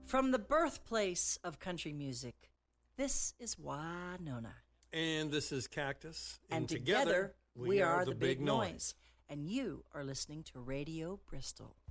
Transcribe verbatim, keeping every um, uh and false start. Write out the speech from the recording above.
From the birthplace of country music, this is Winona. And this is Cactus. And, and together, together, we, we are, are the, the Big Noise. Noise. And you are listening to Radio Bristol.